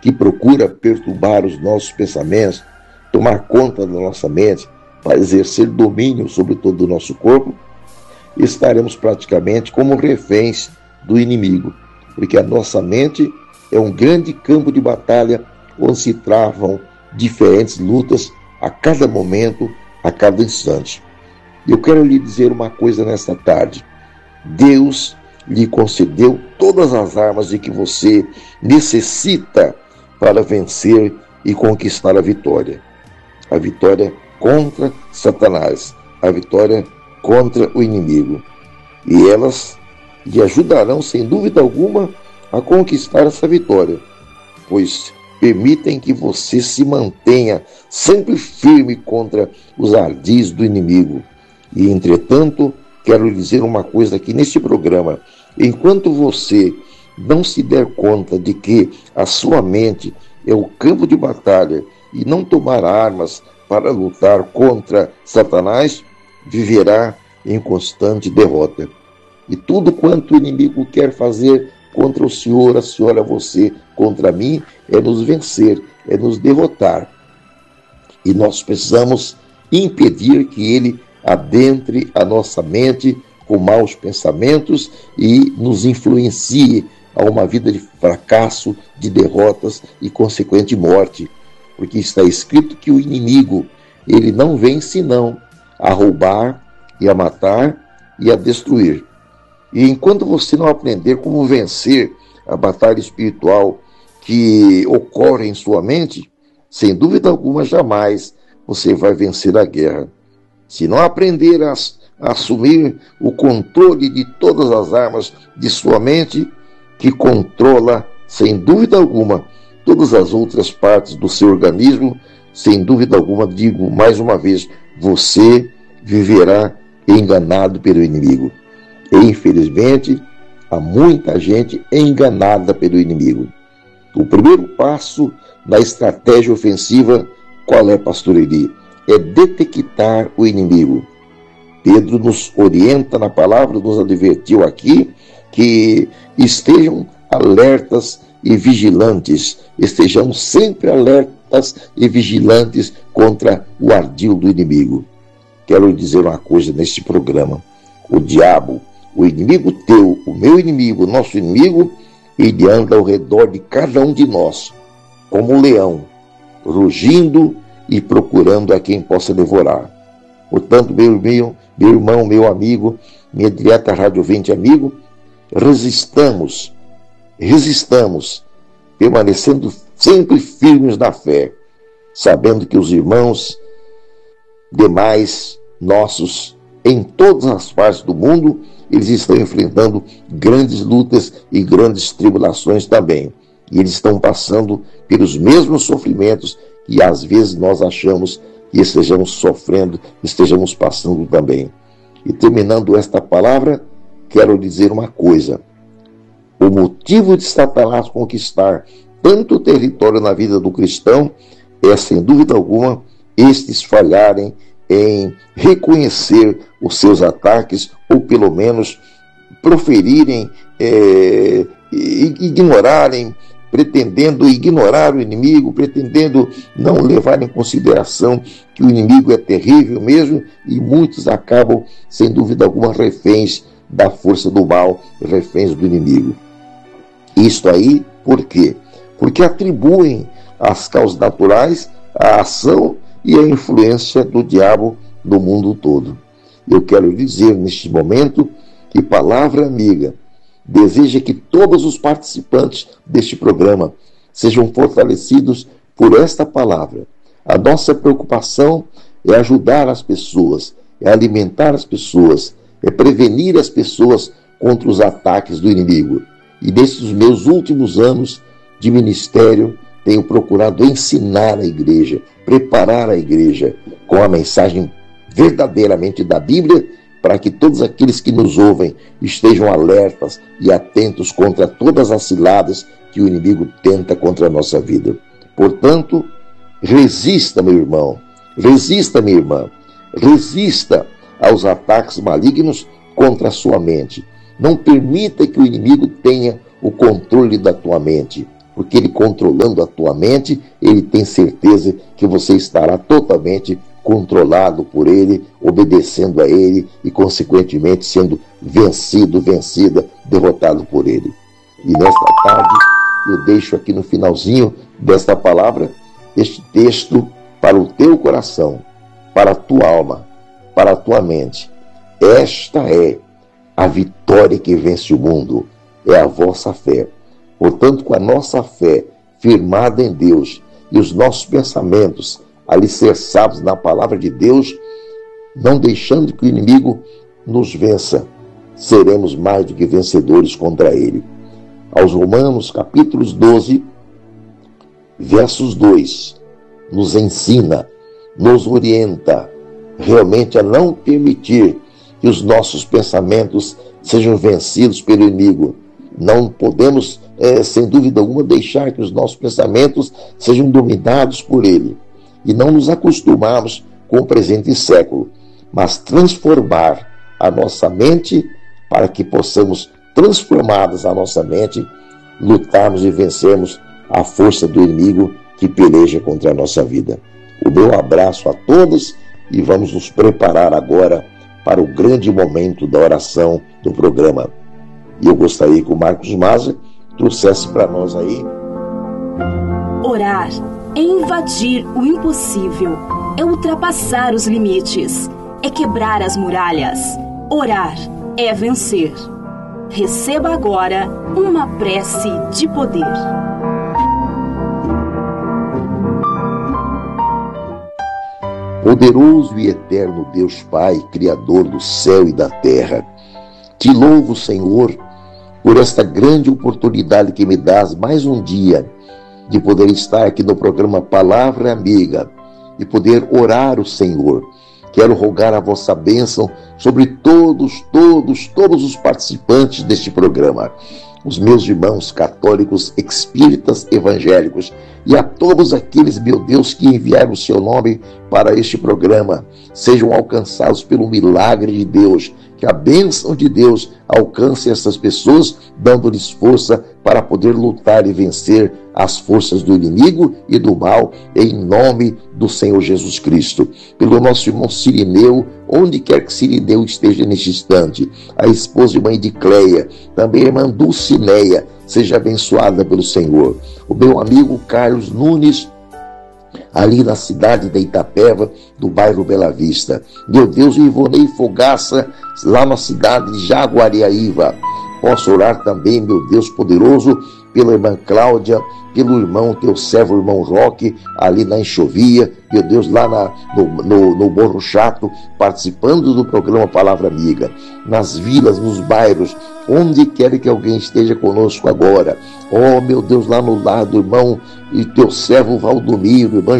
que procura perturbar os nossos pensamentos, tomar conta da nossa mente, para exercer domínio sobre todo o nosso corpo, estaremos praticamente como reféns do inimigo, porque a nossa mente é um grande campo de batalha onde se travam diferentes lutas a cada momento, a cada instante. Eu quero lhe dizer uma coisa nesta tarde. Deus lhe concedeu todas as armas de que você necessita para vencer e conquistar a vitória. A vitória contra Satanás, a vitória contra o inimigo. E elas lhe ajudarão, sem dúvida alguma, a conquistar essa vitória, pois permitem que você se mantenha sempre firme contra os ardis do inimigo. E, entretanto, quero lhe dizer uma coisa aqui neste programa. Enquanto você não se der conta de que a sua mente é o campo de batalha e não tomar armas para lutar contra Satanás, viverá em constante derrota. E tudo quanto o inimigo quer fazer contra o Senhor, a senhora, você, contra mim, é nos vencer, é nos derrotar. E nós precisamos impedir que ele adentre a nossa mente com maus pensamentos e nos influencie a uma vida de fracasso, de derrotas e consequente morte. Porque está escrito que o inimigo, ele não vem senão a roubar e a matar e a destruir. E enquanto você não aprender como vencer a batalha espiritual que ocorre em sua mente, sem dúvida alguma jamais você vai vencer a guerra. Se não aprender a assumir o controle de todas as armas de sua mente, que controla, sem dúvida alguma, todas as outras partes do seu organismo, sem dúvida alguma, digo mais uma vez, você viverá enganado pelo inimigo. E, infelizmente, há muita gente enganada pelo inimigo. O primeiro passo na estratégia ofensiva, qual é, pastor Eli? É detectar o inimigo. Pedro nos orienta na palavra, nos advertiu aqui, que estejam alertas e vigilantes, estejamos sempre alertas e vigilantes contra o ardil do inimigo. Quero dizer uma coisa neste programa. O diabo, o inimigo teu, o meu inimigo, o nosso inimigo, ele anda ao redor de cada um de nós, como um leão, rugindo e procurando a quem possa devorar. Portanto, meu irmão, meu amigo, minha direta rádio ouvinte amigo, resistamos, permanecendo sempre firmes na fé, sabendo que os irmãos demais nossos, em todas as partes do mundo, eles estão enfrentando grandes lutas e grandes tribulações também. E eles estão passando pelos mesmos sofrimentos que às vezes nós achamos que estejamos sofrendo, estejamos passando também. E terminando esta palavra, quero dizer uma coisa. O motivo de Satanás conquistar tanto território na vida do cristão é, sem dúvida alguma, estes falharem em reconhecer os seus ataques, ou pelo menos proferirem, ignorarem, pretendendo ignorar o inimigo, pretendendo não levar em consideração que o inimigo é terrível mesmo, e muitos acabam, sem dúvida alguma, reféns da força do mal, reféns do inimigo. Isto aí, por quê? Porque atribuem às causas naturais a ação e a influência do diabo no mundo todo. Eu quero dizer neste momento que Palavra Amiga deseja que todos os participantes deste programa sejam fortalecidos por esta palavra. A nossa preocupação é ajudar as pessoas, é alimentar as pessoas, é prevenir as pessoas contra os ataques do inimigo. E nesses meus últimos anos de ministério, tenho procurado ensinar a igreja, preparar a igreja com a mensagem verdadeiramente da Bíblia, para que todos aqueles que nos ouvem estejam alertas e atentos contra todas as ciladas que o inimigo tenta contra a nossa vida. Portanto, resista, meu irmão, resista, minha irmã, resista aos ataques malignos contra a sua mente. Não permita que o inimigo tenha o controle da tua mente. porque ele controlando a tua mente, ele tem certeza que você estará totalmente controlado por ele, obedecendo a ele e, consequentemente, sendo vencido, vencida, derrotado por ele. E nesta tarde, eu deixo aqui no finalzinho desta palavra, este texto para o teu coração, para a tua alma, para a tua mente. Esta é a vitória que vence o mundo, é a vossa fé. Portanto, com a nossa fé firmada em Deus e os nossos pensamentos alicerçados na palavra de Deus, não deixando que o inimigo nos vença, seremos mais do que vencedores contra ele. Aos Romanos, capítulos 12, versos 2, nos ensina, nos orienta realmente a não permitir que os nossos pensamentos sejam vencidos pelo inimigo. Não podemos, sem dúvida alguma, deixar que os nossos pensamentos sejam dominados por ele. E não nos acostumarmos com o presente século, mas transformar a nossa mente para que possamos, transformadas a nossa mente, lutarmos e vencermos a força do inimigo que peleja contra a nossa vida. O meu abraço a todos e vamos nos preparar agora para o grande momento da oração do programa. E eu gostaria que o Marcos Maza trouxesse para nós aí. Orar é invadir o impossível, é ultrapassar os limites, é quebrar as muralhas. Orar é vencer. Receba agora uma prece de poder. Poderoso e eterno Deus Pai, Criador do céu e da terra, te louvo, Senhor, por esta grande oportunidade que me dás mais um dia de poder estar aqui no programa Palavra Amiga e poder orar o Senhor. Quero rogar a vossa bênção sobre todos os participantes deste programa, os meus irmãos católicos, espíritas, evangélicos e a todos aqueles, meu Deus, que enviaram o seu nome para este programa, sejam alcançados pelo milagre de Deus, que a bênção de Deus alcance essas pessoas, dando-lhes força para poder lutar e vencer as forças do inimigo e do mal, em nome do Senhor Jesus Cristo. Pelo nosso irmão Cirineu, onde quer que Cirineu esteja neste instante, a esposa e mãe de Cleia, também a irmã Dulcineia, seja abençoada pelo Senhor. O meu amigo Carlos Nunes, ali na cidade de Itapeva, do bairro Bela Vista. Meu Deus, o Ivonei Fogaça, lá na cidade de Jaguariaíva. Posso orar também, meu Deus poderoso, pela irmã Cláudia, pelo irmão, teu servo, o irmão Roque, ali na Enxovia, meu Deus, lá no Morro Chato, participando do programa Palavra Amiga, nas vilas, nos bairros, onde quer que alguém esteja conosco agora. Oh, meu Deus, lá no lar do irmão e teu servo Valdomiro, irmã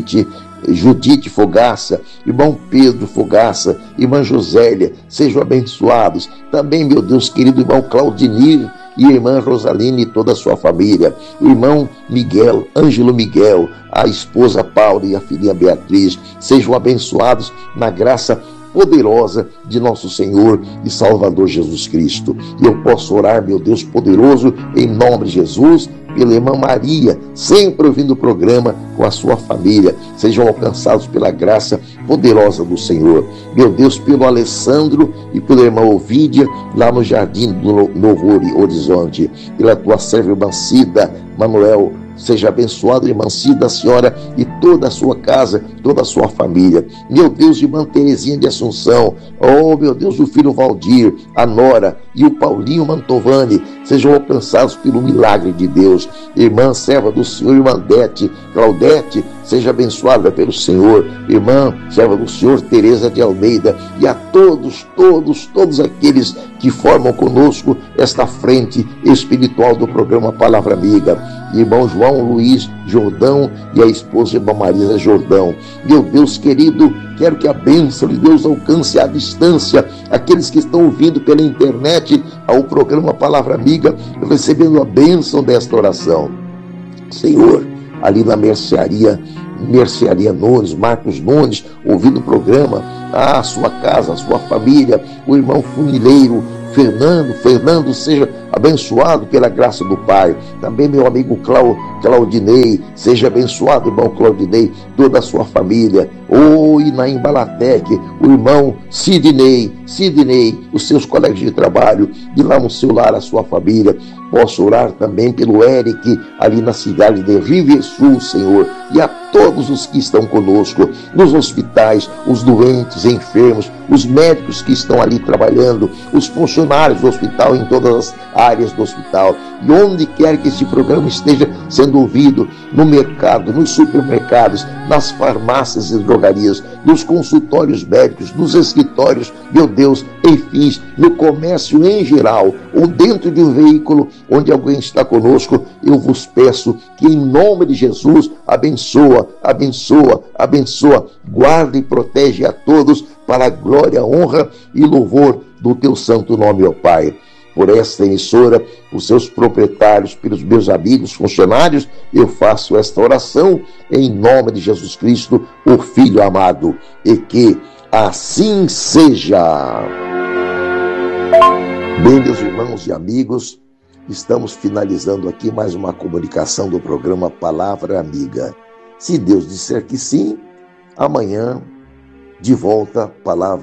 Judite Fogaça, irmão Pedro Fogaça, irmã Josélia, sejam abençoados. Também, meu Deus querido, irmão Claudinir e irmã Rosaline e toda a sua família, o irmão Miguel, Ângelo Miguel, a esposa Paula e a filhinha Beatriz, sejam abençoados na graça poderosa de nosso Senhor e Salvador Jesus Cristo. E eu posso orar, meu Deus poderoso, em nome de Jesus, pela irmã Maria, sempre ouvindo o programa com a sua família, sejam alcançados pela graça poderosa do Senhor. Meu Deus, pelo Alessandro e pela irmã Ovídia, lá no Jardim do Novo Horizonte, pela tua serva irmã Cida, Manuel, seja abençoado, irmã Cida, a senhora e toda a sua casa, toda a sua família. Meu Deus, irmã Terezinha de Assunção, oh meu Deus, o filho Valdir, a nora e o Paulinho Mantovani, sejam alcançados pelo milagre de Deus. Irmã serva do Senhor, irmã Claudete, seja abençoada pelo Senhor. Irmã serva do Senhor, Tereza de Almeida, e a todos aqueles que formam conosco esta frente espiritual do programa Palavra Amiga. Irmão João Luiz Jordão e a esposa irmã Marisa Jordão. Meu Deus querido, quero que a bênção de Deus alcance à distância aqueles que estão ouvindo pela internet ao programa Palavra Amiga, recebendo a bênção desta oração. Senhor, ali na mercearia Nunes, Marcos Nunes, ouvindo o programa, a sua casa, a sua família, o irmão funileiro Fernando, seja abençoado pela graça do Pai. Também meu amigo Claudinei, seja abençoado, irmão Claudinei, toda a sua família. E na Embalatec, o irmão Sidney, os seus colegas de trabalho, e lá no seu lar, a sua família. Posso orar também pelo Eric, ali na cidade de Riversul, Senhor, e a todos os que estão conosco, nos hospitais, os doentes, enfermos, os médicos que estão ali trabalhando, os funcionários do hospital, em todas as áreas do hospital, e onde quer que este programa esteja sendo ouvido, no mercado, nos supermercados, nas farmácias e drogarias, nos consultórios médicos, nos escritórios, meu Deus, enfim, no comércio em geral, ou dentro de um veículo onde alguém está conosco, eu vos peço que em nome de Jesus abençoa, guarda e protege a todos para a glória, honra e louvor do teu santo nome, ó Pai. Por esta emissora, os seus proprietários, pelos meus amigos, funcionários, eu faço esta oração em nome de Jesus Cristo, o Filho amado, e que assim seja. Bem, meus irmãos e amigos, estamos finalizando aqui mais uma comunicação do programa Palavra Amiga. Se Deus disser que sim, amanhã, de volta, Palavra